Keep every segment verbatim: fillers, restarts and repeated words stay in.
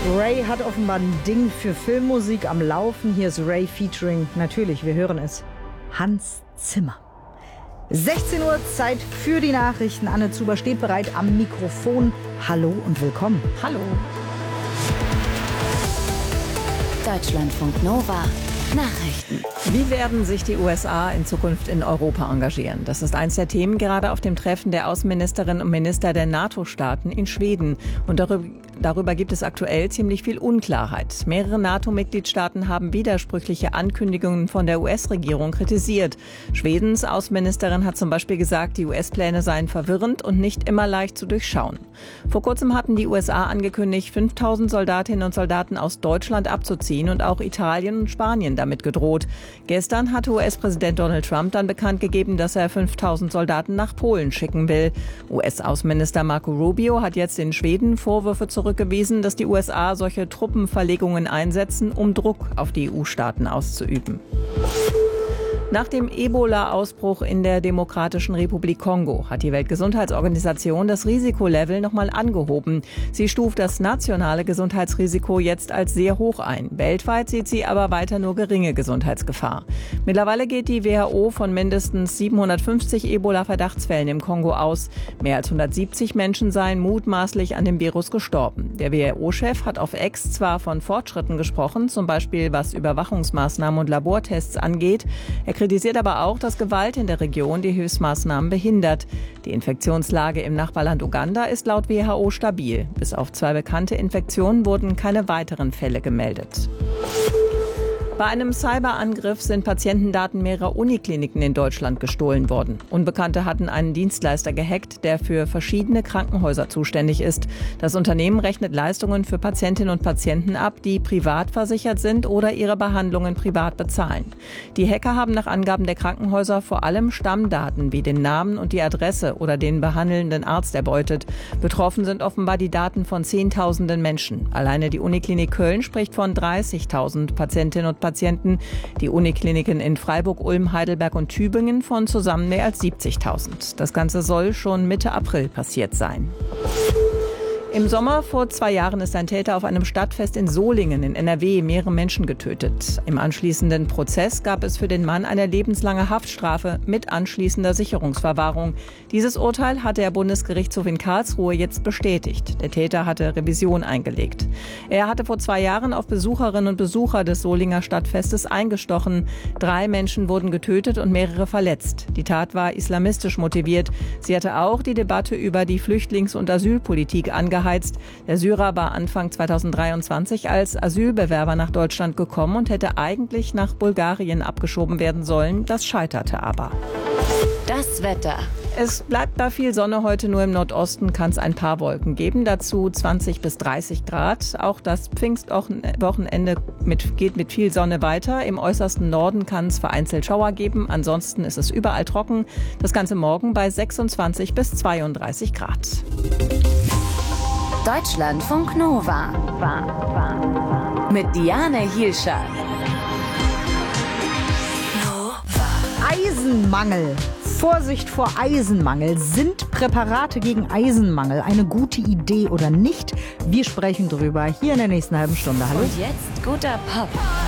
Ray hat offenbar ein Ding für Filmmusik am Laufen. Hier ist Ray featuring, natürlich, wir hören es, Hans Zimmer. sechzehn Uhr, Zeit für die Nachrichten. Anne Zuber steht bereit am Mikrofon. Hallo und willkommen. Hallo. Deutschlandfunk Nova. Nachrichten. Wie werden sich die U S A in Zukunft in Europa engagieren? Das ist eins der Themen gerade auf dem Treffen der Außenministerinnen und Minister der NATO-Staaten in Schweden. Und darüber, darüber gibt es aktuell ziemlich viel Unklarheit. Mehrere NATO-Mitgliedstaaten haben widersprüchliche Ankündigungen von der U S-Regierung kritisiert. Schwedens Außenministerin hat zum Beispiel gesagt, die U S-Pläne seien verwirrend und nicht immer leicht zu durchschauen. Vor kurzem hatten die U S A angekündigt, fünftausend Soldatinnen und Soldaten aus Deutschland abzuziehen und auch Italien und Spanien damit gedroht. Gestern hatte U S-Präsident Donald Trump dann bekannt gegeben, dass er fünftausend Soldaten nach Polen schicken will. U S-Außenminister Marco Rubio hat jetzt in Schweden Vorwürfe zurückgewiesen, dass die U S A solche Truppenverlegungen einsetzen, um Druck auf die E U-Staaten auszuüben. Nach dem Ebola-Ausbruch in der Demokratischen Republik Kongo hat die Weltgesundheitsorganisation das Risikolevel nochmal angehoben. Sie stuft das nationale Gesundheitsrisiko jetzt als sehr hoch ein. Weltweit sieht sie aber weiter nur geringe Gesundheitsgefahr. Mittlerweile geht die W H O von mindestens siebenhundertfünfzig Ebola-Verdachtsfällen im Kongo aus. Mehr als hundertsiebzig Menschen seien mutmaßlich an dem Virus gestorben. Der W H O-Chef hat auf X zwar von Fortschritten gesprochen, zum Beispiel was Überwachungsmaßnahmen und Labortests angeht. Er kritisiert aber auch, dass Gewalt in der Region die Hilfsmaßnahmen behindert. Die Infektionslage im Nachbarland Uganda ist laut W H O stabil. Bis auf zwei bekannte Infektionen wurden keine weiteren Fälle gemeldet. Bei einem Cyberangriff sind Patientendaten mehrerer Unikliniken in Deutschland gestohlen worden. Unbekannte hatten einen Dienstleister gehackt, der für verschiedene Krankenhäuser zuständig ist. Das Unternehmen rechnet Leistungen für Patientinnen und Patienten ab, die privat versichert sind oder ihre Behandlungen privat bezahlen. Die Hacker haben nach Angaben der Krankenhäuser vor allem Stammdaten wie den Namen und die Adresse oder den behandelnden Arzt erbeutet. Betroffen sind offenbar die Daten von Zehntausenden Menschen. Alleine die Uniklinik Köln spricht von dreißigtausend Patientinnen und Patienten. Patienten. Die Unikliniken in Freiburg, Ulm, Heidelberg und Tübingen von zusammen mehr als siebzigtausend. Das Ganze soll schon Mitte April passiert sein. Im Sommer vor zwei Jahren ist ein Täter auf einem Stadtfest in Solingen in N R W mehrere Menschen getötet. Im anschließenden Prozess gab es für den Mann eine lebenslange Haftstrafe mit anschließender Sicherungsverwahrung. Dieses Urteil hat der Bundesgerichtshof in Karlsruhe jetzt bestätigt. Der Täter hatte Revision eingelegt. Er hatte vor zwei Jahren auf Besucherinnen und Besucher des Solinger Stadtfestes eingestochen. Drei Menschen wurden getötet und mehrere verletzt. Die Tat war islamistisch motiviert. Sie hatte auch die Debatte über die Flüchtlings- und Asylpolitik angeheizt. Der Syrer war Anfang zweitausenddreiundzwanzig als Asylbewerber nach Deutschland gekommen und hätte eigentlich nach Bulgarien abgeschoben werden sollen. Das scheiterte aber. Das Wetter. Es bleibt da viel Sonne heute, nur im Nordosten kann es ein paar Wolken geben. Dazu zwanzig bis dreißig Grad. Auch das Pfingstwochenende mit, geht mit viel Sonne weiter. Im äußersten Norden kann es vereinzelt Schauer geben. Ansonsten ist es überall trocken. Das Ganze morgen bei sechsundzwanzig bis zweiunddreißig Grad. Deutschlandfunk Nova. Mit Diane Hielscher. Eisenmangel. Vorsicht vor Eisenmangel. Sind Präparate gegen Eisenmangel eine gute Idee oder nicht? Wir sprechen drüber hier in der nächsten halben Stunde. Hallo. Und jetzt guter Pop.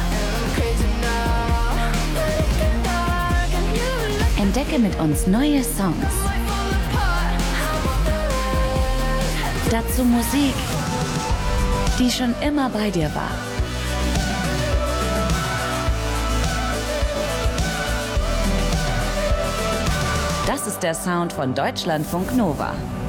Entdecke mit uns neue Songs. Dazu Musik, die schon immer bei dir war. Das ist der Sound von Deutschlandfunk Nova.